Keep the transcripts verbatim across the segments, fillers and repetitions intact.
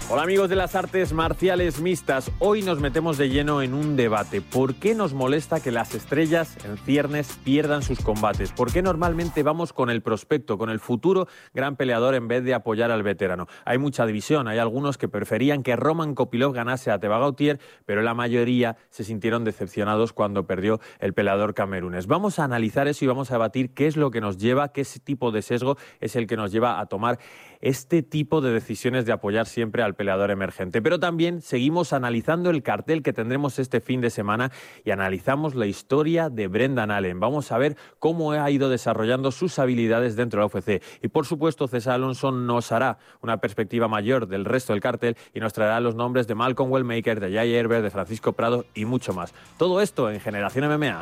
Hola amigos de las artes marciales mixtas, hoy nos metemos de lleno en un debate. ¿Por qué nos molesta que las estrellas en ciernes pierdan sus combates? ¿Por qué normalmente vamos con el prospecto, con el futuro gran peleador en vez de apoyar al veterano? Hay mucha división, hay algunos que preferían que Roman Kopylov ganase a Teba Gautier, pero la mayoría se sintieron decepcionados cuando perdió el peleador camerunés. Vamos a analizar eso y vamos a debatir qué es lo que nos lleva, qué tipo de sesgo es el que nos lleva a tomar este tipo de decisiones de apoyar siempre al peleador emergente. Pero también seguimos analizando el cartel que tendremos este fin de semana y analizamos la historia de Brendan Allen. Vamos a ver cómo ha ido desarrollando sus habilidades dentro de la U F C. Y por supuesto, César Alonso nos hará una perspectiva mayor del resto del cartel y nos traerá los nombres de Malcolm Wellmaker, de Jai Herbert, de Francisco Prado y mucho más. Todo esto en Generación M M A.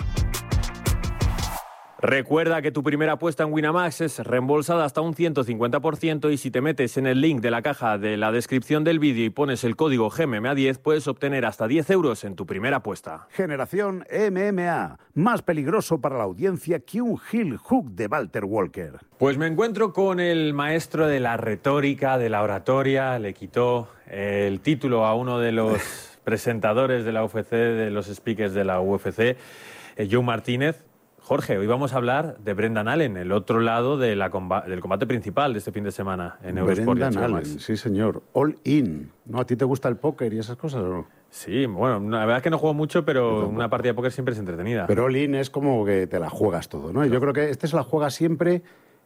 Recuerda que tu primera apuesta en Winamax es reembolsada hasta un ciento cincuenta por ciento y si te metes en el link de la caja de la descripción del vídeo y pones el código G M M A diez puedes obtener hasta diez euros en tu primera apuesta. Generación M M A, más peligroso para la audiencia que un heel hook de Walter Walker. Pues me encuentro con el maestro de la retórica, de la oratoria, le quitó el título a uno de los presentadores de la U F C, de los speakers de la U F C, eh, Joe Martínez. Jorge, hoy vamos a hablar de Brendan Allen, el otro lado de la comba del combate principal de este fin de semana en Eurosport. Brendan Allen, sí señor, all in. ¿No? ¿A ti te gusta el póker y esas cosas o no? Sí, bueno, la verdad es que no juego mucho, pero una partida de póker siempre es entretenida. Pero all in es como que te la juegas todo, ¿no? Yo creo que este se la juega siempre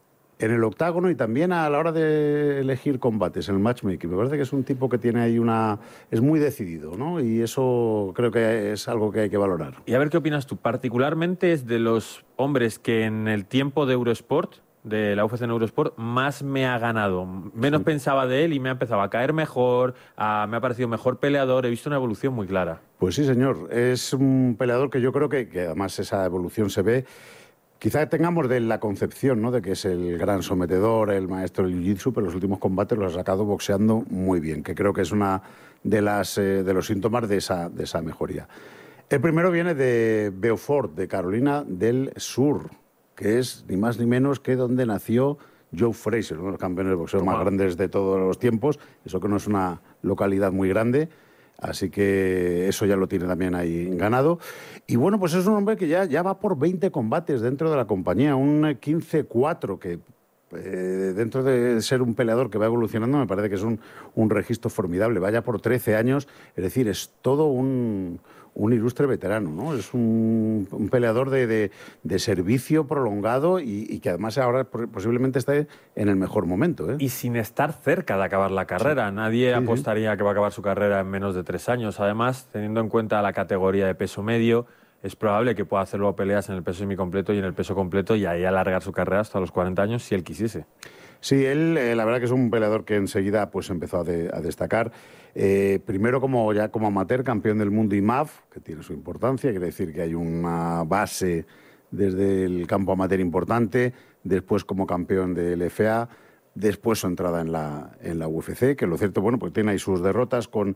en el octágono y también a la hora de elegir combates, en el matchmaking. Me parece que es un tipo que tiene ahí una... es muy decidido, ¿no? Y eso creo que es algo que hay que valorar. Y a ver qué opinas tú. Particularmente es de los hombres que en el tiempo de Eurosport, de la U F C en Eurosport, más me ha ganado. Menos sí. Pensaba de él y me ha empezado a caer mejor, a, me ha parecido mejor peleador. He visto una evolución muy clara. Pues sí, señor. Es un peleador que yo creo que, que además esa evolución se ve. Quizá tengamos de la concepción, ¿no?, de que es el gran sometedor, el maestro del jiu-jitsu, pero los últimos combates los ha sacado boxeando muy bien, que creo que es una de las eh, de los síntomas de esa, de esa mejoría. El primero viene de Beaufort, de Carolina del Sur, que es ni más ni menos que donde nació Joe Frazier, uno de los campeones de boxeo más grandes de todos los tiempos, eso que no es una localidad muy grande. Así que eso ya lo tiene también ahí ganado. Y bueno, pues es un hombre que ya, ya va por veinte combates dentro de la compañía, un quince cuatro, que eh, dentro de ser un peleador que va evolucionando me parece que es un, un registro formidable. Vaya por trece años, es decir, es todo un, un ilustre veterano, ¿no? Es un, un peleador de, de, de servicio prolongado y, y que además ahora posiblemente esté en el mejor momento, ¿eh? Y sin estar cerca de acabar la carrera. Sí. Nadie sí, apostaría sí. que va a acabar su carrera en menos de tres años. Además, teniendo en cuenta la categoría de peso medio, es probable que pueda hacer luego peleas en el peso semicompleto y en el peso completo y ahí alargar su carrera hasta los cuarenta años si él quisiese. Sí, él eh, la verdad que es un peleador que enseguida pues empezó a, de, a destacar. Eh, primero como ya como amateur, campeón del mundo I M A F, que tiene su importancia, quiere decir que hay una base desde el campo amateur importante, después como campeón del F A, después su entrada en la, en la U F C, que lo cierto, bueno, pues tiene ahí sus derrotas con,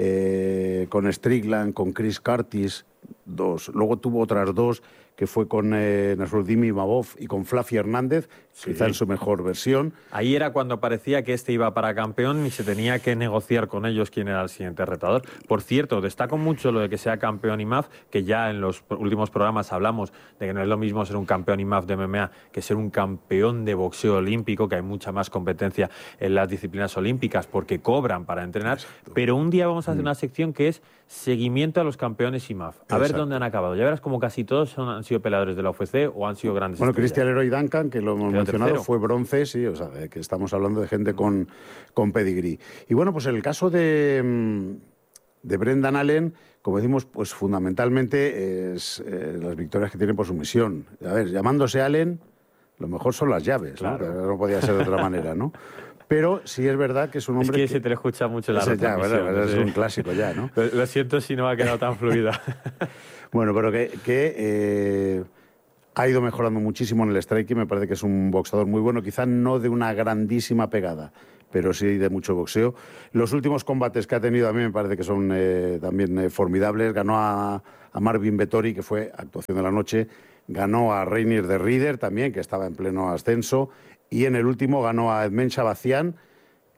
eh, con Strickland, con Chris Curtis, dos. Luego tuvo otras dos, que fue con eh, Nasruddin Imavov y con Flavio Hernández, sí. Quizá en su mejor versión. Ahí era cuando parecía que este iba para campeón y se tenía que negociar con ellos quién era el siguiente retador. Por cierto, destaco mucho lo de que sea campeón I M A F, que ya en los últimos programas hablamos de que no es lo mismo ser un campeón I M A F de M M A que ser un campeón de boxeo olímpico, que hay mucha más competencia en las disciplinas olímpicas porque cobran para entrenar. Exacto. Pero un día vamos a hacer una sección que es seguimiento a los campeones I M A F. A Exacto. ver dónde han acabado. Ya verás como casi todos son, han sido peleadores de la U F C o han sido grandes Bueno, estrellas. Christian Leroy Duncan, que lo hemos Quedó mencionado, tercero. fue bronce, sí, o sea, de que estamos hablando de gente con, con pedigrí. Y bueno, pues en el caso de, de Brendan Allen, como decimos, pues fundamentalmente es eh, las victorias que tiene por sumisión. A ver, llamándose Allen, lo mejor son las llaves, claro. ¿no? No podía ser de otra manera, ¿no? Pero sí es verdad que es un hombre es que, que... se te le escucha mucho la Ese ya, retransmisión. ¿verdad? Sí. Es un clásico ya, ¿no? Lo, lo siento si no ha quedado tan fluida. Bueno, pero que, que eh, ha ido mejorando muchísimo en el striking. Me parece que es un boxeador muy bueno, quizá no de una grandísima pegada, pero sí de mucho boxeo. Los últimos combates que ha tenido a mí me parece que son eh, también eh, formidables. Ganó a, a Marvin Vettori, que fue actuación de la noche. Ganó a Reinier de Rieder también, que estaba en pleno ascenso. Y en el último ganó a Edmen Shabazian,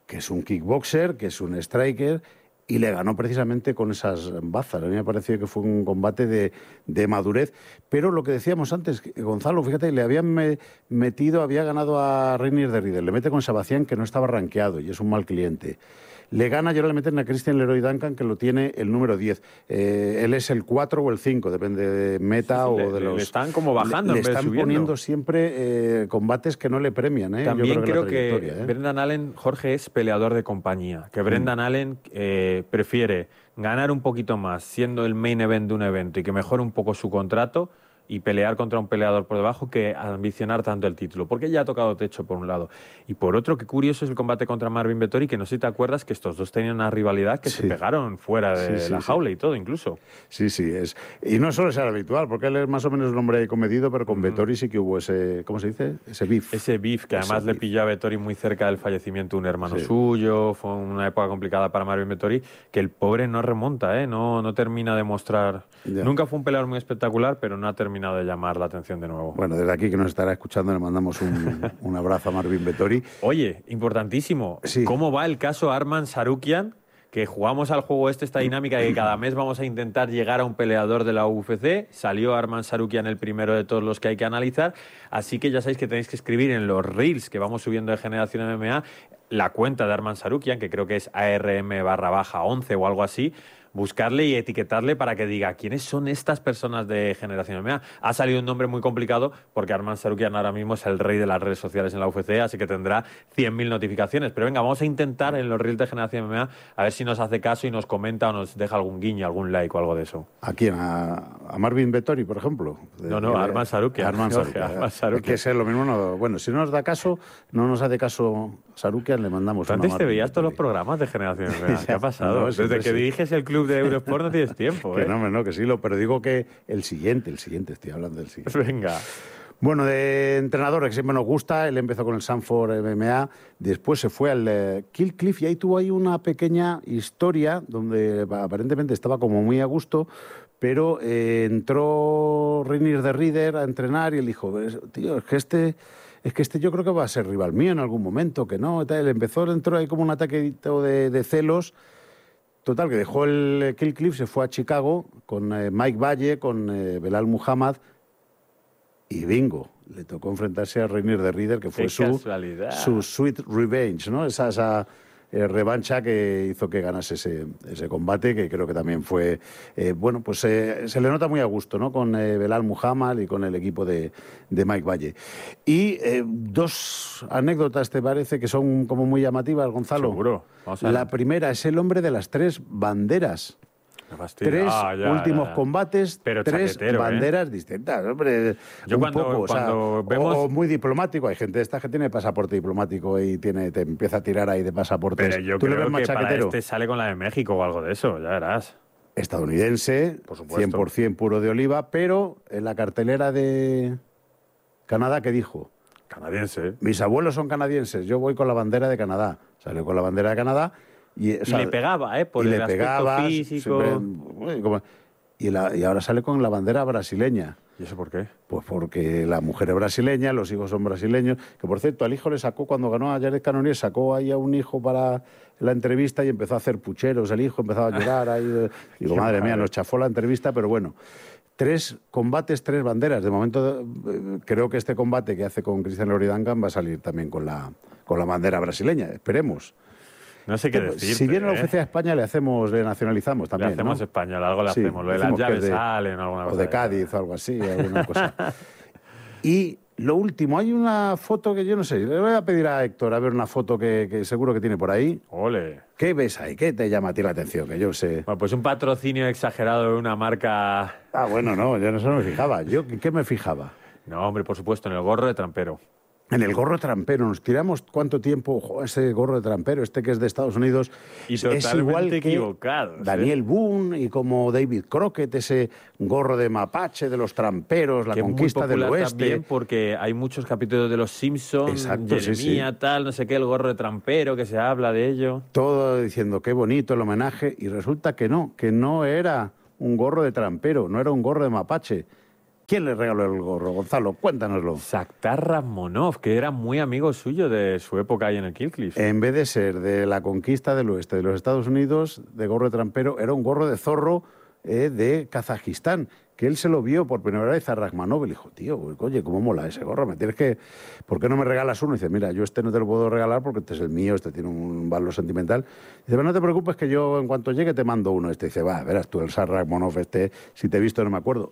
que es un kickboxer, que es un striker, y le ganó precisamente con esas bazas. A mí me pareció que fue un combate de, de madurez. Pero lo que decíamos antes, Gonzalo, fíjate, le habían me, metido, había ganado a Reinier de Ridder, le mete con Sebastián, que no estaba rankeado y es un mal cliente. Le gana y ahora le meten a Christian Leroy Duncan, que lo tiene el número diez. Eh, él es el cuatro o el cinco, depende de meta sí, sí, o de le, los... Le están como bajando Le, en le vez están de poniendo siempre eh, combates que no le premian. ¿eh? También Yo creo que, creo que, que ¿eh? Brendan Allen, Jorge, es peleador de compañía. Que Brendan mm. Allen eh, prefiere ganar un poquito más siendo el main event de un evento y que mejore un poco su contrato y pelear contra un peleador por debajo que ambicionar tanto el título, porque ya ha tocado techo por un lado. Y por otro, qué curioso es el combate contra Marvin Vettori, que no sé si te acuerdas que estos dos tenían una rivalidad que sí. se pegaron fuera de sí, sí, la jaula sí. y todo incluso. Sí, sí, es. Y no suele ser habitual, porque él es más o menos un hombre comedido, pero con mm. Vettori sí que hubo ese, ¿cómo se dice? Ese beef. Ese beef, que además ese le beef. pilló a Vettori muy cerca del fallecimiento de un hermano sí. suyo, fue una época complicada para Marvin Vettori, que el pobre no remonta, ¿eh? no, no termina de mostrar... Ya. Nunca fue un peleador muy espectacular, pero no ha terminado de llamar la atención de nuevo. Bueno, desde aquí que nos estará escuchando le mandamos un, un abrazo a Marvin Vettori. Oye, importantísimo, sí. ¿Cómo va el caso Arman Tsarukyan? Que jugamos al juego este, esta dinámica de que cada mes vamos a intentar llegar a un peleador de la U F C. Salió Arman Tsarukyan el primero de todos los que hay que analizar, así que ya sabéis que tenéis que escribir en los reels que vamos subiendo de Generación M M A la cuenta de Arman Tsarukyan, que creo que es A R M barra baja once o algo así, buscarle y etiquetarle para que diga quiénes son estas personas de Generación M M A. Ha salido un nombre muy complicado porque Arman Tsarukyan ahora mismo es el rey de las redes sociales en la U F C, así que tendrá cien mil notificaciones. Pero venga, vamos a intentar en los reels de Generación M M A a ver si nos hace caso y nos comenta o nos deja algún guiño, algún like o algo de eso. ¿A quién? ¿A, a Marvin Vettori, por ejemplo? No, no, a Arman Tsarukyan. Arman Tsarukyan. Es que es lo mismo. No, bueno, si no nos da caso, no nos hace caso Tsarukyan, le mandamos una. Antes te veías todos los programas de Generación M M A. ¿Qué ha pasado? No, Desde que sí. diriges el club de Eurosport no tienes tiempo, ¿eh? Que no, no, que sí, lo, pero digo que el siguiente, el siguiente, estoy hablando del siguiente. Venga. Bueno, de entrenador que siempre nos gusta, él empezó con el Sanford M M A, después se fue al eh, Kill Cliff y ahí tuvo ahí una pequeña historia donde aparentemente estaba como muy a gusto, pero eh, entró Reinier de Ridder a entrenar y él dijo, tío, es que este... Es que este yo creo que va a ser rival mío en algún momento, que no, él empezó, entró ahí como un ataquito de, de celos. Total, que dejó el Kill Cliff, se fue a Chicago con eh, Mike Valle, con eh, Belal Muhammad y bingo, le tocó enfrentarse a Reinier de Ridder, que fue su, su Sweet Revenge, ¿no? Esa, esa eh, revancha que hizo que ganase ese, ese combate, que creo que también fue, eh, bueno, pues eh, se le nota muy a gusto, ¿no? Con eh, Belal Muhammad y con el equipo de, de Mike Valle. Y eh, dos anécdotas, ¿te parece? Que son como muy llamativas, Gonzalo. Seguro. Vamos a ver. La primera es el hombre de las tres banderas. Tres ah, ya, últimos ya, ya. combates, Pero tres banderas ¿eh? distintas. Hombre, Yo un cuando, poco, cuando o sea, vemos... o muy diplomático. Hay gente esta que tiene pasaporte diplomático y tiene, te empieza a tirar ahí de pasaportes. Pero yo ¿Tú creo le ves más que chaquetero? para este sale con la de México o algo de eso, ya verás. Estadounidense, por supuesto. cien por ciento puro de oliva, pero en la cartelera de Canadá, ¿qué dijo? Canadiense. Mis abuelos son canadienses, yo voy con la bandera de Canadá. Salió con la bandera de Canadá. Y, o sea, y le pegaba, ¿eh? Por y el le pegaba, físico. Siempre, como, y, la, y ahora sale con la bandera brasileña. ¿Y eso por qué? Pues porque la mujer es brasileña, los hijos son brasileños. Que por cierto, al hijo le sacó, cuando ganó a Jared Cannonier, sacó ahí a un hijo para la entrevista y empezó a hacer pucheros. El hijo empezaba a llorar. Ahí, digo, madre mía, nos chafó la entrevista, pero bueno. Tres combates, tres banderas. De momento, creo que este combate que hace con Christian Leroy Duncan va a salir también con la, con la bandera brasileña. Esperemos. No sé qué decir. Si viene ¿eh? la U F C a España, le hacemos, le nacionalizamos también. Le hacemos ¿no? español, algo le sí, hacemos. Lo de las llaves de, salen, alguna cosa. O de Cádiz o algo así, alguna cosa. Y lo último, hay una foto que yo no sé, le voy a pedir a Héctor a ver una foto que, que seguro que tiene por ahí. Ole. ¿Qué ves ahí? ¿Qué te llama a ti la atención? Que yo sé. Bueno, pues un patrocinio exagerado de una marca. Ah, bueno, no, yo no eso no me fijaba. ¿Yo en qué me fijaba? No, hombre, por supuesto, en el gorro de trampero. En el gorro trampero, nos tiramos cuánto tiempo, ojo, ese gorro de trampero, este que es de Estados Unidos, y es igual que equivocados, Daniel ¿eh? Boone y como David Crockett, ese gorro de mapache de los tramperos, la que conquista es muy del oeste. También porque hay muchos capítulos de Los Simpsons, Exacto, Jeremía, sí, sí. tal, no sé qué, el gorro de trampero, que se habla de ello. Todo diciendo qué bonito el homenaje, y resulta que no, que no era un gorro de trampero, no era un gorro de mapache. ¿Quién le regaló el gorro, Gonzalo? Cuéntanoslo. Sakhtar Rakhmonov, que era muy amigo suyo de su época ahí en el Kill-Cliff. En vez de ser de la conquista del oeste de los Estados Unidos, de gorro de trampero, era un gorro de zorro eh, de Kazajistán, que él se lo vio por primera vez a Rakhmonov y le dijo, tío, oye, ¿cómo mola ese gorro? Me tienes que... ¿Por qué no me regalas uno? Y dice, mira, yo este no te lo puedo regalar porque este es el mío, este tiene un valor sentimental. Dice, pero no te preocupes que yo en cuanto llegue te mando uno. Este dice, va, verás tú, el Sar Rakhmonov este, si te he visto no me acuerdo.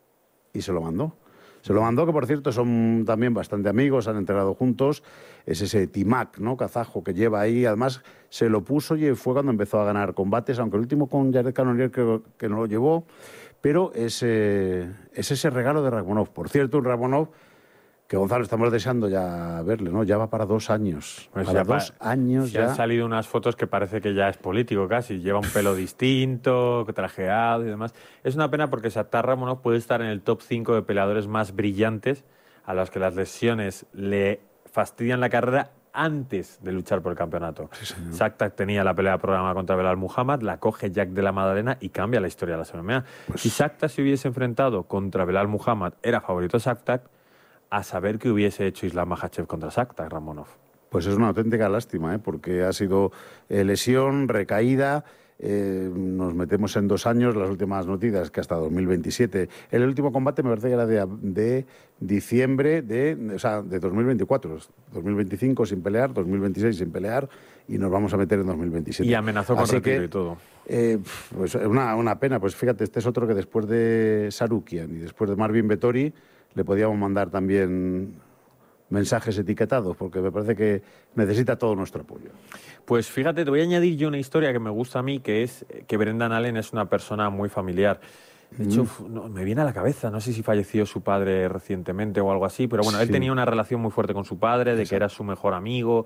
Y se lo mandó. Se lo mandó, que por cierto son también bastante amigos, han entrenado juntos. Es ese Timac, ¿no?, kazajo, que lleva ahí. Además, se lo puso y fue cuando empezó a ganar combates, aunque el último con Jared Cannonier creo que no lo llevó. Pero es, eh, es ese regalo de Rakhmonov. Por cierto, un Rakhmonov que, Gonzalo, estamos deseando ya verle, ¿no? Ya va para dos años. Pues para ya dos pa años ya. ya. Han salido unas fotos que parece que ya es político casi. Lleva un pelo distinto, trajeado y demás. Es una pena porque Sakhtar Rakhmonov puede estar en el top cinco de peleadores más brillantes a los que las lesiones le fastidian la carrera antes de luchar por el campeonato. Sí, Sakhtar tenía la pelea programada contra Belal Muhammad, la coge Jack de la Madalena y cambia la historia de las M M A. Pues... Si Sakhtar se hubiese enfrentado contra Belal Muhammad, era favorito Sakhtar, a saber qué hubiese hecho Islam Makhachev contra Sakhtar Rakhmonov. Pues es una auténtica lástima, ¿eh? Porque ha sido eh, lesión, recaída. Eh, nos metemos en dos años, las últimas noticias, que hasta dos mil veintisiete. El último combate me parece que era de, de diciembre de, o sea, de dos mil veinticuatro. dos mil veinticinco sin pelear, dos mil veintiséis sin pelear y nos vamos a meter en dos mil veintisiete. Y amenazó con retiro y todo. Eh, pues una, una pena. Pues fíjate, este es otro que después de Sarukian y después de Marvin Vettori le podíamos mandar también mensajes etiquetados, porque me parece que necesita todo nuestro apoyo. Pues fíjate, te voy a añadir yo una historia que me gusta a mí, que es que Brendan Allen es una persona muy familiar. De hecho, mm. no, me viene a la cabeza, no sé si falleció su padre recientemente o algo así, pero bueno, sí. Él tenía una relación muy fuerte con su padre, de Exacto. que era su mejor amigo,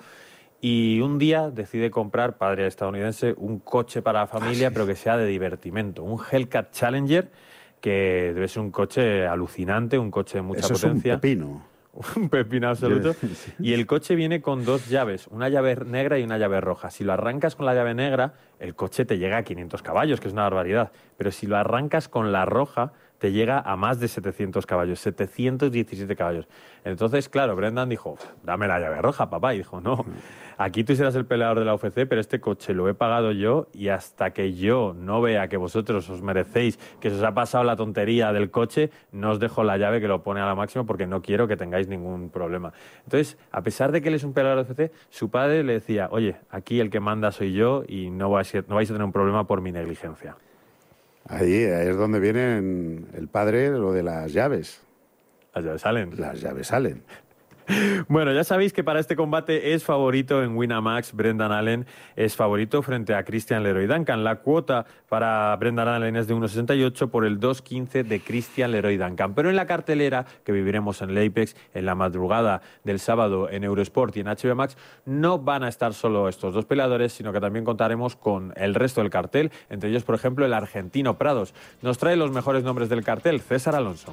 y un día decide comprar, padre estadounidense, un coche para la familia, ah, sí. pero que sea de divertimento, un Hellcat Challenger, que debe ser un coche alucinante, un coche de mucha Eso potencia. Es un pepino. Un pepino absoluto. Y el coche viene con dos llaves, una llave negra y una llave roja. Si lo arrancas con la llave negra, el coche te llega a quinientos caballos, que es una barbaridad. Pero si lo arrancas con la roja, te llega a más de setecientos caballos, setecientos diecisiete caballos. Entonces, claro, Brendan dijo, dame la llave roja, papá. Y dijo, no, aquí tú serás el peleador de la U F C, pero este coche lo he pagado yo y hasta que yo no vea que vosotros os merecéis, que se os ha pasado la tontería del coche, no os dejo la llave que lo pone a la máxima porque no quiero que tengáis ningún problema. Entonces, a pesar de que él es un peleador de U F C, su padre le decía, oye, aquí el que manda soy yo y no vais a, no vais a tener un problema por mi negligencia. Ahí, ahí es donde viene el padre lo de las llaves. Las llaves salen. Las llaves salen. Bueno, ya sabéis que para este combate es favorito en Winamax. Brendan Allen es favorito frente a Christian Leroy Duncan. La cuota para Brendan Allen es de uno sesenta y ocho por el dos quince de Christian Leroy Duncan. Pero en la cartelera que viviremos en el Apex en la madrugada del sábado en Eurosport y en H B Max, no van a estar solo estos dos peleadores, sino que también contaremos con el resto del cartel, entre ellos, por ejemplo, el argentino Prados. Nos trae los mejores nombres del cartel, César Alonso.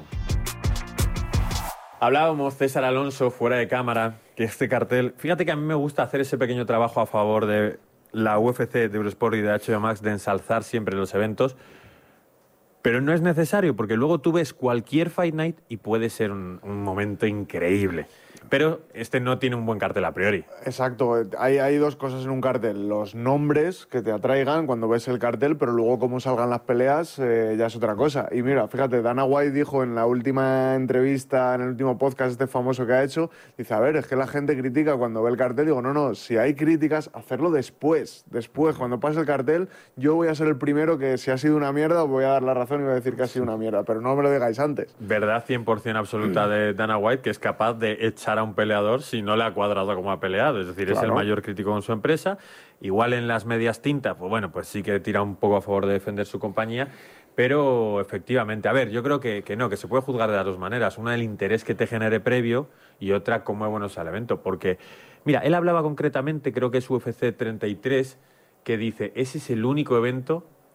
Hablábamos, César Alonso, fuera de cámara, que este cartel... Fíjate que a mí me gusta hacer ese pequeño trabajo a favor de la U F C, de Eurosport y de H B Max, de ensalzar siempre los eventos, pero no es necesario, porque luego tú ves cualquier Fight Night y puede ser un, un momento increíble. Pero este no tiene un buen cartel a priori. Exacto. Hay, hay dos cosas en un cartel. Los nombres que te atraigan cuando ves el cartel, pero luego cómo salgan las peleas eh, ya es otra cosa. Y mira, fíjate, Dana White dijo en la última entrevista, en el último podcast este famoso que ha hecho, dice, a ver, es que la gente critica cuando ve el cartel. Digo, no, no, si hay críticas, hacerlo después. Después, cuando pase el cartel, yo voy a ser el primero que si ha sido una mierda, os voy a dar la razón y voy a decir que ha sido una mierda. Pero no me lo digáis antes. Verdad cien por ciento absoluta de Dana White, que es capaz de echar a un peleador si no le ha cuadrado como ha peleado, es decir, claro. Es el mayor crítico con su empresa. Igual en las medias tintas, pues bueno, pues sí que tira un poco a favor de defender su compañía, pero efectivamente, a ver, yo creo que, que no, que se puede juzgar de las dos maneras, una el interés que te genere previo y otra cómo es bueno sea el evento, porque, mira, él hablaba concretamente, creo que es U F C treinta y tres, que dice, ese es el único evento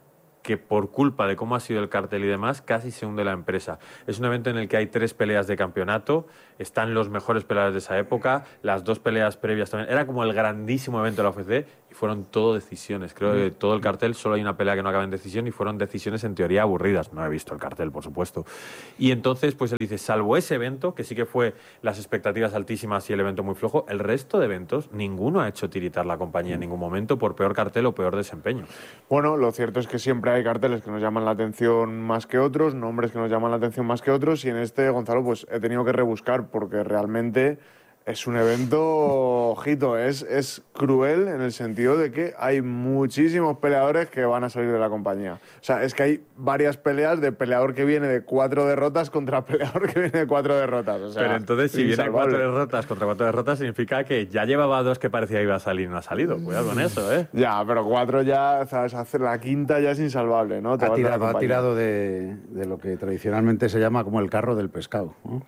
que por culpa de cómo ha sido el cartel y demás, casi se hunde la empresa. Es un evento en el que hay tres peleas de campeonato, están los mejores peleadores de esa época, las dos peleas previas también. Era como el grandísimo evento de la U F C y fueron todo decisiones. Creo que todo el cartel solo hay una pelea que no acaba en decisión y fueron decisiones en teoría aburridas. No he visto el cartel, por supuesto. Y entonces, pues él dice, salvo ese evento, que sí que fue las expectativas altísimas y el evento muy flojo, el resto de eventos, ninguno ha hecho tiritar la compañía en ningún momento por peor cartel o peor desempeño. Bueno, lo cierto es que siempre hay carteles que nos llaman la atención más que otros, nombres que nos llaman la atención más que otros, y en este, Gonzalo, pues he tenido que rebuscar porque realmente es un evento, ojito, es, es cruel en el sentido de que hay muchísimos peleadores que van a salir de la compañía. O sea, es que hay varias peleas de peleador que viene de cuatro derrotas contra peleador que viene de cuatro derrotas. O sea, pero entonces, si viene insalvable. cuatro derrotas contra cuatro derrotas, significa que ya llevaba dos que parecía que iba a salir y no ha salido. Cuidado con eso, ¿eh? Ya, pero cuatro ya, ¿sabes? Hacer la quinta ya es insalvable, ¿no? Te Ha vas de la tirado, ha compañía. tirado de, de lo que tradicionalmente se llama como el carro del pescado, ¿no?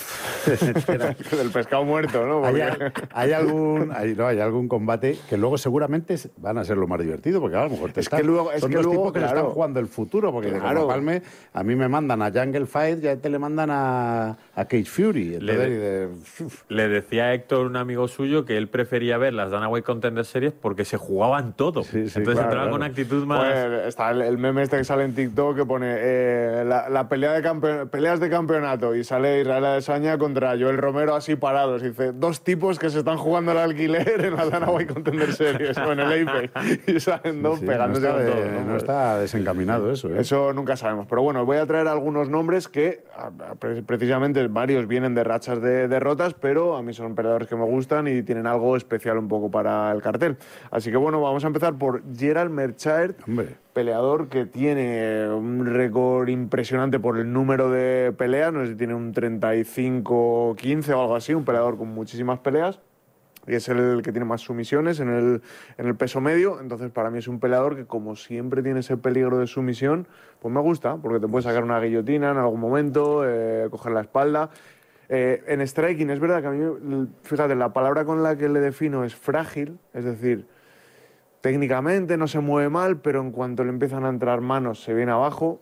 Del pescado muerto, ¿no? Hay, Porque- al- hay algún hay, no, hay algún combate que luego seguramente van a ser lo más divertido, porque a lo mejor te Es que están- luego- es son que dos luego, tipos que le claro. están jugando el futuro, porque de Claro. como Palme a mí me mandan a Jungle Fight, ya te le mandan a, a Cage Fury. Entonces, Le- y de- uf, Le decía a Héctor, un amigo suyo, que él prefería ver las Dana White Contender Series porque se jugaban todo. Sí, sí, Entonces claro, entraba con claro. una actitud más... Pues está el, el meme este que sale en TikTok que pone eh, la, la pelea de campe- peleas de campeonato y sale Israel Adesanya contra Joel Romero así parados. Y dice, dos tipos que se están jugando al alquiler en la Dana White Contender Series o en el Apex. Y salen dos sí, no, pegándose está con de- todo. ¿no? no está desencaminado eso, ¿eh? Eso nunca sabemos. Pero bueno, voy a traer algunos nombres que a- a- pre- precisamente varios vienen de rachas de derrotas, pero a mí son peleadores que me gustan y tienen algo especial un poco para el cartel. Así que bueno, vamos a empezar por Gerald Meerschaert, Hombre. peleador que tiene un récord impresionante por el número de peleas, no sé si tiene un treinta y cinco quince o algo así, un peleador con muchísimas peleas. Y es el que tiene más sumisiones en el, en el peso medio. Entonces, para mí es un peleador que, como siempre tiene ese peligro de sumisión, pues me gusta, porque te puede sacar una guillotina en algún momento, eh, coger la espalda. Eh, en striking, es verdad que a mí, fíjate, la palabra con la que le defino es frágil, es decir, técnicamente no se mueve mal, pero en cuanto le empiezan a entrar manos se viene abajo.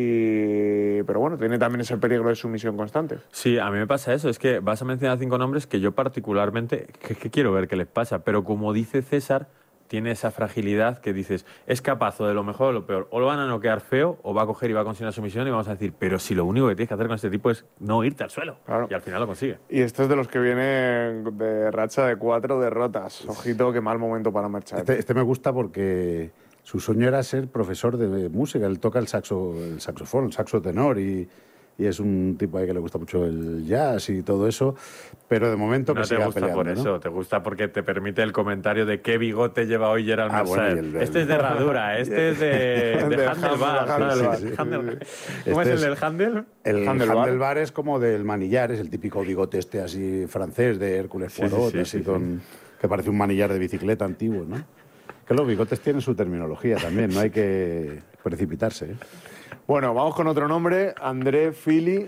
Y... Pero bueno, tiene también ese peligro de sumisión constante. Sí, a mí me pasa eso. Es que vas a mencionar cinco nombres que yo particularmente, que, que quiero ver qué les pasa. Pero como dice César, tiene esa fragilidad que dices, es capaz o de lo mejor o de lo peor. O lo van a noquear feo, o va a coger y va a conseguir una sumisión y vamos a decir, pero si lo único que tienes que hacer con este tipo es no irte al suelo. Claro. Y al final lo consigue. Y este es de los que viene de racha de cuatro derrotas. Ojito, qué mal momento para Meerschaert. Este, este me gusta porque su sueño era ser profesor de música. Él toca el, saxo, el saxofón, el saxo tenor y, y es un tipo ahí que le gusta mucho el jazz y todo eso, pero de momento No que te siga gusta peleando, por ¿no? eso, te gusta porque te permite el comentario de qué bigote lleva hoy Gerald Ah, bueno, Meerschaert. y el- el- Este es de herradura, este es de, de De handlebar. handlebar, ¿sabes? sí, sí. Handlebar. Este ¿Cómo es el es- del handle? El Handlebar. handlebar. es como del manillar, es el típico bigote este así francés de Hércules Sí, Poirot, sí, sí, así sí, con, que parece un manillar de bicicleta antiguo, ¿no? Que los bigotes tienen su terminología también, no hay que precipitarse, ¿eh? Bueno, vamos con otro nombre, André Fili.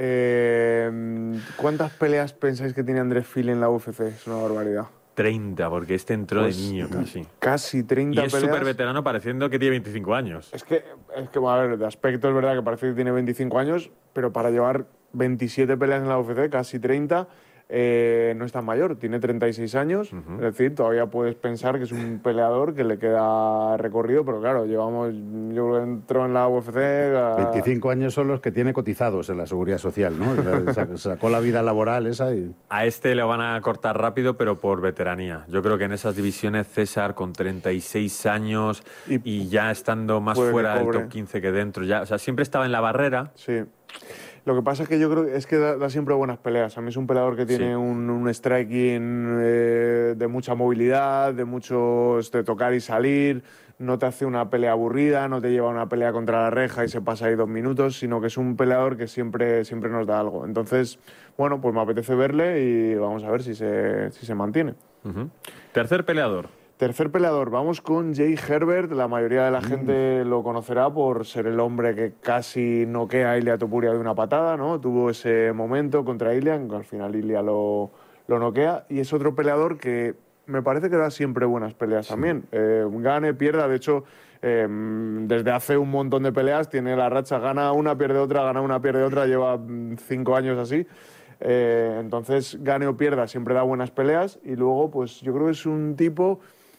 Eh, ¿Cuántas peleas pensáis que tiene André Fili en la U F C? Es una barbaridad. treinta, porque este entró Pues, de niño casi. Casi Y treinta es peleas. súper veterano pareciendo que tiene veinticinco años. Es que, es que, a ver, de aspecto es verdad que parece que tiene veinticinco años, pero para llevar veintisiete peleas en la U F C, casi treinta, eh, no es tan mayor, tiene treinta y seis años, Ujú. es decir, todavía puedes pensar que es un peleador que le queda recorrido, pero claro, llevamos, yo creo que entró en la U F C... a- veinticinco años son los que tiene cotizados en la Seguridad Social, ¿no? Sa- Sacó la vida laboral esa y... A este le van a cortar rápido, pero por veteranía. Yo creo que en esas divisiones César con treinta y seis años y, Y ya estando más puede que fuera del cobre. top quince que dentro, ya, o sea, siempre estaba en la barrera. Sí. Lo que pasa es que yo creo que es que da, da siempre buenas peleas. A mí es un peleador que tiene Sí. un, un striking eh, de mucha movilidad, de mucho este, tocar y salir. No te hace una pelea aburrida, no te lleva a una pelea contra la reja y se pasa ahí dos minutos, sino que es un peleador que siempre, siempre nos da algo. Entonces, bueno, pues me apetece verle y vamos a ver si se, si se mantiene. Ujú. Tercer peleador. Tercer peleador, vamos con Jay Herbert. La mayoría de la gente lo conocerá por ser el hombre que casi noquea a Ilia Topuria de una patada, ¿no? Tuvo ese momento contra Ilia, que al final Ilia lo, lo noquea. Y es otro peleador que me parece que da siempre buenas peleas sí. también. Eh, gane, pierda, de hecho, eh, desde hace un montón de peleas tiene la racha, gana una, pierde otra, gana una, pierde otra, lleva cinco años así. Eh, entonces, gane o pierda, siempre da buenas peleas y luego, pues yo creo que es un tipo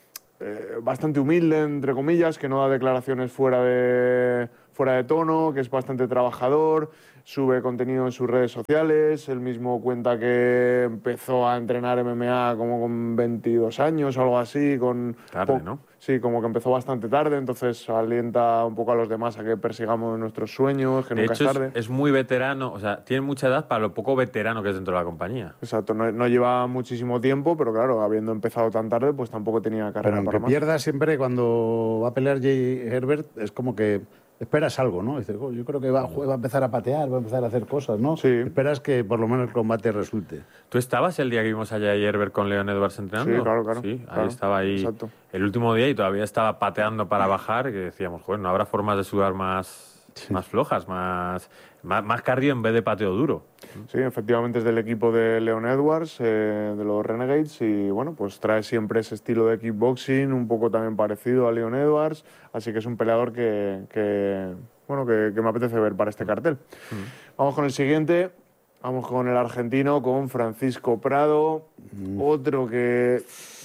eh, bastante humilde, entre comillas, que no da declaraciones fuera de, fuera de tono, que es bastante trabajador, sube contenido en sus redes sociales, él mismo cuenta que empezó a entrenar M M A como con veintidós años o algo así, con tarde, ¿no? Sí, como que empezó bastante tarde, entonces alienta un poco a los demás a que persigamos nuestros sueños, que de nunca hecho, es tarde. Es, es muy veterano, o sea, tiene mucha edad para lo poco veterano que es dentro de la compañía. Exacto, no, no lleva muchísimo tiempo, pero claro, habiendo empezado tan tarde, pues tampoco tenía carrera pero para aunque más. pierda siempre cuando va a pelear Jay Herbert, es como que esperas algo, ¿no? Dices, oh, yo creo que va, va a empezar a patear, va a empezar a hacer cosas, ¿no? Sí. Esperas que por lo menos el combate resulte. ¿Tú estabas el día que vimos a Jay Herbert con Leon Edwards entrenando? Sí, claro, claro. Sí, claro, ahí estaba ahí exacto. el último día y todavía estaba pateando para bajar, que decíamos, joder, no habrá formas de sudar más, sí. más flojas, más, más, más cardio en vez de pateo duro. Sí, efectivamente es del equipo de Leon Edwards, eh, de los Renegades, y bueno, pues trae siempre ese estilo de kickboxing, un poco también parecido a Leon Edwards, así que es un peleador que, que bueno, que, que me apetece ver para este cartel. Mm. Vamos con el siguiente, vamos con el argentino, con Francisco Prado, mm. otro que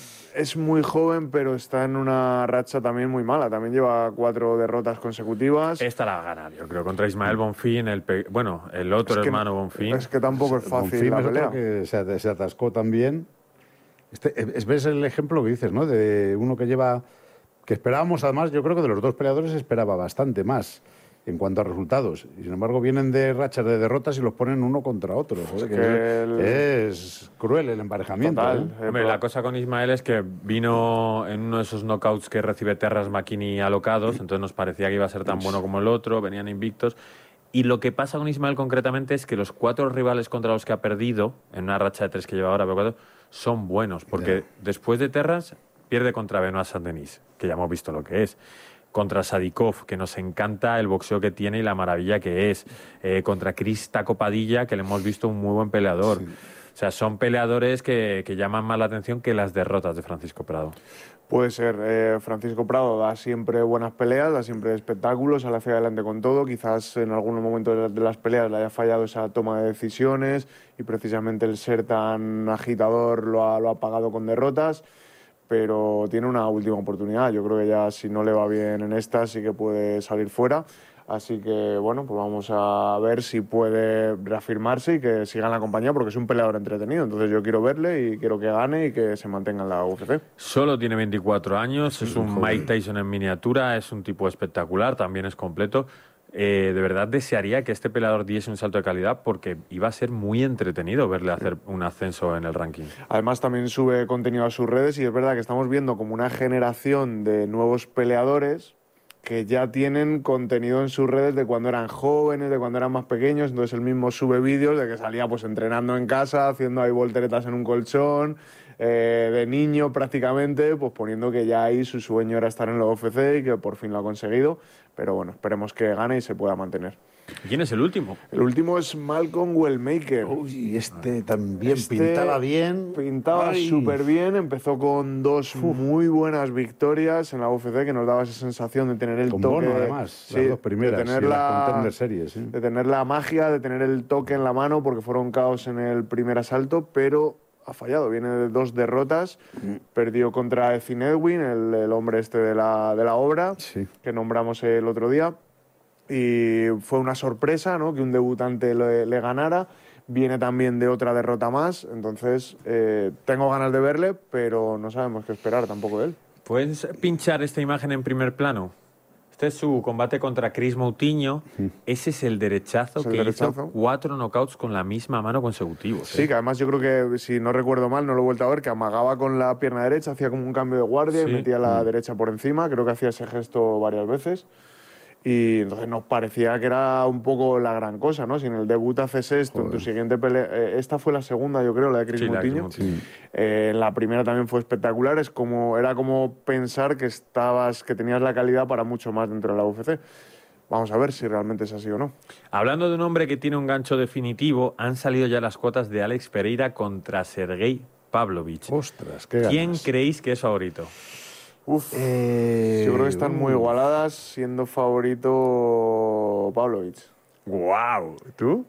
es muy joven, pero está en una racha también muy mala. También lleva cuatro derrotas consecutivas. Esta la va a ganar, yo creo, contra Ismael Bonfim, el pe... bueno, el otro es que, hermano Bonfim. Es que tampoco es fácil Bonfim la es pelea. Otro que se, se atascó también. Este, es, ves el ejemplo que dices, ¿no? De uno que lleva... Que esperábamos, además, yo creo que de los dos peleadores esperaba bastante más en cuanto a resultados. Y sin embargo vienen de rachas de derrotas y los ponen uno contra otro. Joder, que que el... Es cruel el emparejamiento. Total. ¿eh? Hombre, la cosa con Ismael es que vino en uno de esos knockouts que recibe Terras Makini alocados, entonces nos parecía que iba a ser tan bueno como el otro, venían invictos. Y lo que pasa con Ismael concretamente es que los cuatro rivales contra los que ha perdido, en una racha de tres que lleva ahora, pero cuatro, son buenos, porque yeah. después de Terras pierde contra Benoit Saint-Denis, que ya hemos visto lo que es. Contra Sadikov, que nos encanta el boxeo que tiene y la maravilla que es. Eh, contra Chris Taco Padilla, que le hemos visto un muy buen peleador. Sí. O sea, son peleadores que, que llaman más la atención que las derrotas de Francisco Prado. Puede ser. Eh, Francisco Prado da siempre buenas peleas, da siempre espectáculos, sale hacia adelante con todo. Quizás en algunos momentos de las peleas le haya fallado esa toma de decisiones y precisamente el ser tan agitador lo ha, lo ha pagado con derrotas. Pero tiene una última oportunidad. Yo creo que ya si no le va bien en esta sí que puede salir fuera. Así que, bueno, pues vamos a ver si puede reafirmarse y que siga en la compañía porque es un peleador entretenido. Entonces yo quiero verle y quiero que gane y que se mantenga en la U F C. Solo tiene veinticuatro años, es un Mike Tyson en miniatura, es un tipo espectacular, también es completo. Eh, de verdad desearía que este peleador diese un salto de calidad porque iba a ser muy entretenido verle hacer un ascenso en el ranking. Además también sube contenido a sus redes y es verdad que estamos viendo como una generación de nuevos peleadores que ya tienen contenido en sus redes de cuando eran jóvenes, de cuando eran más pequeños. Entonces él mismo sube vídeos de que salía pues entrenando en casa, haciendo ahí volteretas en un colchón, eh, de niño prácticamente, pues poniendo que ya ahí su sueño era estar en la U F C y que por fin lo ha conseguido. Pero bueno, esperemos que gane y se pueda mantener. ¿Quién es el último? El último es Malcolm Wellmaker. Uy, este también este pintaba bien. Pintaba súper bien. Empezó con dos Uf. muy buenas victorias en la U F C que nos daba esa sensación de tener el con toque. Bono, además, sí, las dos primeras. De tener, sí, la, las series, sí. de tener la magia, de tener el toque en la mano, porque fueron caos en el primer asalto, pero ha fallado. Viene de dos derrotas. Mm. Perdió contra Ethan Edwin, el, el hombre este de la, de la obra, sí. que nombramos el otro día. Y fue una sorpresa, ¿no?, que un debutante le, le ganara. Viene también de otra derrota más. Entonces, eh, tengo ganas de verle, pero no sabemos qué esperar tampoco de él. ¿Puedes pinchar esta imagen en primer plano? Este es su combate contra Chris Moutinho. Mm. Ese es el derechazo es el que derechazo. hizo cuatro knockouts con la misma mano consecutivos. Sí, ¿eh? Que además yo creo que, si no recuerdo mal, no lo he vuelto a ver, que amagaba con la pierna derecha, hacía como un cambio de guardia, sí, y metía la mm. derecha por encima. Creo que hacía ese gesto varias veces. Y entonces nos parecía que era un poco la gran cosa, ¿no? Si en el debut haces esto, Joder. En tu siguiente pelea... Eh, esta fue la segunda, yo creo, la de Chris sí, Moutinho. Eh, la primera también fue espectacular. Es como, era como pensar que estabas, que tenías la calidad para mucho más dentro de la U F C. Vamos a ver si realmente es así o no. Hablando de un hombre que tiene un gancho definitivo, han salido ya las cuotas de Alex Pereira contra Sergey Pavlovich. Ostras, qué ganas. ¿Quién creéis que es favorito? Uf, Eh, yo creo que están muy uh. igualadas, siendo favorito Pavlovich. ¡Guau! ¿Tú?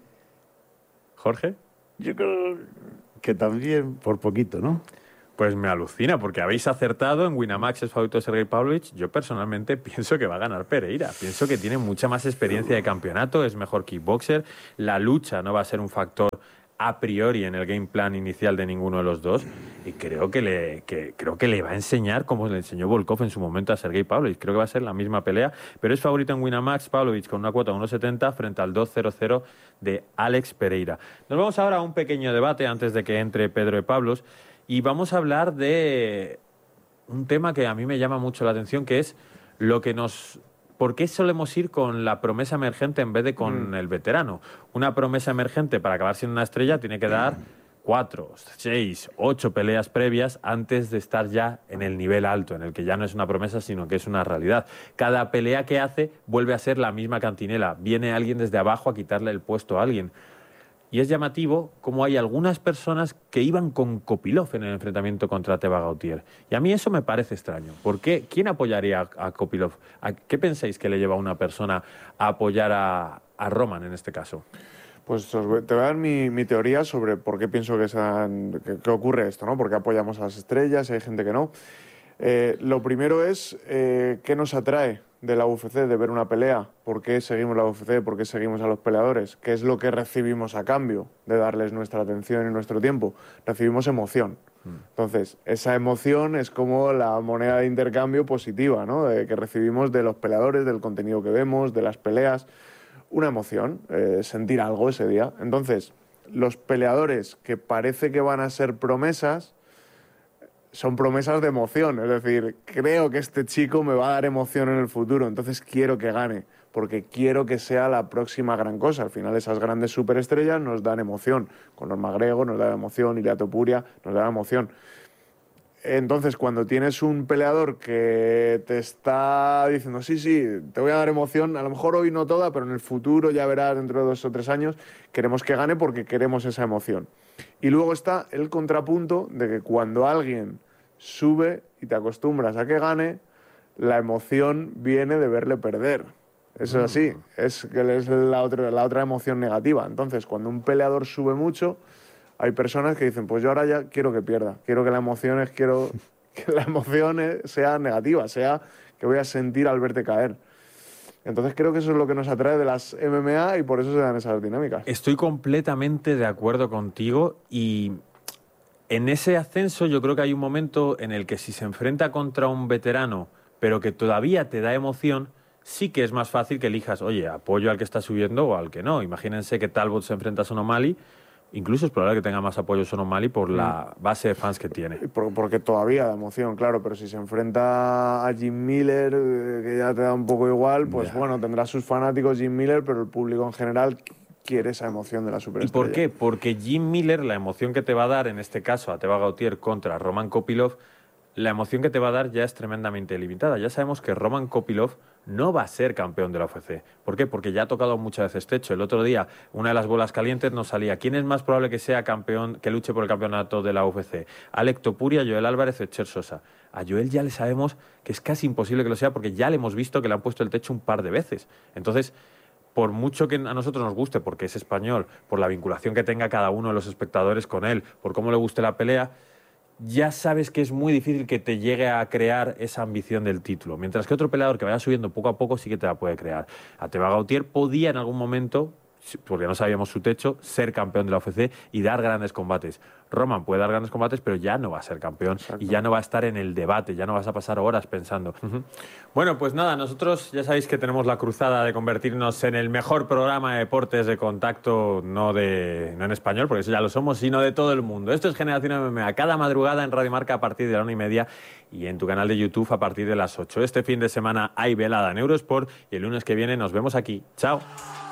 ¿Jorge? Yo creo que también por poquito, ¿no? Pues me alucina, porque habéis acertado en Winamax es favorito de Sergei Pavlovich. Yo personalmente pienso que va a ganar Pereira. Pienso que tiene mucha más experiencia de campeonato, es mejor kickboxer. La lucha no va a ser un factor a priori en el game plan inicial de ninguno de los dos. Y creo que le, que, creo que le va a enseñar, como le enseñó Volkov en su momento a Sergei Pavlovich. Creo que va a ser la misma pelea, pero es favorito en Winamax Pavlovich con una cuota de uno setenta frente al dos cero cero de Alex Pereira. Nos vamos ahora a un pequeño debate antes de que entre Pedro de Pablos. Y vamos a hablar de un tema que a mí me llama mucho la atención, que es lo que nos... ¿Por qué solemos ir con la promesa emergente en vez de con mm. el veterano? Una promesa emergente, para acabar siendo una estrella, tiene que dar cuatro, seis, ocho peleas previas antes de estar ya en el nivel alto, en el que ya no es una promesa, sino que es una realidad. Cada pelea que hace vuelve a ser la misma cantinela. Viene alguien desde abajo a quitarle el puesto a alguien. Y es llamativo cómo hay algunas personas que iban con Kopylov en el enfrentamiento contra Teba Gautier. Y a mí eso me parece extraño. ¿Por qué? ¿Quién apoyaría a, a Kopylov? ¿A qué pensáis que le lleva a una persona a apoyar a, a Roman en este caso? Pues os voy, te voy a dar mi, mi teoría sobre por qué pienso que, sean, que, que ocurre esto, ¿no? Por qué apoyamos a las estrellas y hay gente que no. Eh, lo primero es eh, qué nos atrae de la U F C, de ver una pelea. ¿Por qué seguimos la U F C? ¿Por qué seguimos a los peleadores? ¿Qué es lo que recibimos a cambio de darles nuestra atención y nuestro tiempo? Recibimos emoción. Entonces, esa emoción es como la moneda de intercambio positiva, ¿no? De que recibimos de los peleadores, del contenido que vemos, de las peleas. Una emoción, eh, sentir algo ese día. Entonces, los peleadores que parece que van a ser promesas son promesas de emoción, es decir, creo que este chico me va a dar emoción en el futuro, entonces quiero que gane, porque quiero que sea la próxima gran cosa. Al final esas grandes superestrellas nos dan emoción. Conor McGregor nos da emoción, Ilia Topuria nos da emoción. Entonces, cuando tienes un peleador que te está diciendo, sí, sí, te voy a dar emoción, a lo mejor hoy no toda, pero en el futuro, ya verás, dentro de dos o tres años, queremos que gane porque queremos esa emoción. Y luego está el contrapunto de que cuando alguien sube y te acostumbras a que gane, la emoción viene de verle perder. Eso es así, es, es la, otra, la otra emoción negativa. Entonces, cuando un peleador sube mucho, hay personas que dicen, pues yo ahora ya quiero que pierda, quiero que la emoción, es, quiero que la emoción sea negativa, sea que voy a sentir al verte caer. Entonces creo que eso es lo que nos atrae de las M M A y por eso se dan esas dinámicas. Estoy completamente de acuerdo contigo y en ese ascenso yo creo que hay un momento en el que si se enfrenta contra un veterano pero que todavía te da emoción, sí que es más fácil que elijas, oye, apoyo al que está subiendo o al que no. Imagínense que Talbot se enfrenta a Sean O'Malley. Incluso es probable que tenga más apoyo Sean O'Malley por la base de fans que tiene. Por, porque todavía da emoción, claro, pero si se enfrenta a Jim Miller, que ya te da un poco igual, pues yeah. bueno, tendrá sus fanáticos Jim Miller, pero el público en general quiere esa emoción de la superestrella. ¿Y por qué? Porque Jim Miller, la emoción que te va a dar, en este caso a Teba Gautier contra Roman Kopylov, la emoción que te va a dar ya es tremendamente limitada. Ya sabemos que Roman Kopylov no va a ser campeón de la U F C. ¿Por qué? Porque ya ha tocado muchas veces techo. El otro día, una de las bolas calientes nos salía. ¿Quién es más probable que sea campeón, que luche por el campeonato de la U F C? Alec Topuria, Joel Álvarez o Cher Sosa. A Joel ya le sabemos que es casi imposible que lo sea porque ya le hemos visto que le han puesto el techo un par de veces. Entonces, por mucho que a nosotros nos guste, porque es español, por la vinculación que tenga cada uno de los espectadores con él, por cómo le guste la pelea, ya sabes que es muy difícil que te llegue a crear esa ambición del título. Mientras que otro peleador que vaya subiendo poco a poco sí que te la puede crear. A Teba Gautier podía en algún momento, porque no sabíamos su techo, ser campeón de la U F C y dar grandes combates. Roman puede dar grandes combates, pero ya no va a ser campeón. Exacto. Y ya no va a estar en el debate, ya no vas a pasar horas pensando. Uh-huh. Bueno, pues nada, nosotros ya sabéis que tenemos la cruzada de convertirnos en el mejor programa de deportes de contacto, no, de, no en español, porque eso ya lo somos, sino de todo el mundo. Esto es Generación M M A, cada madrugada en Radio Marca a partir de la una y media y en tu canal de YouTube a partir de las ocho. Este fin de semana hay velada en Eurosport y el lunes que viene nos vemos aquí. Chao.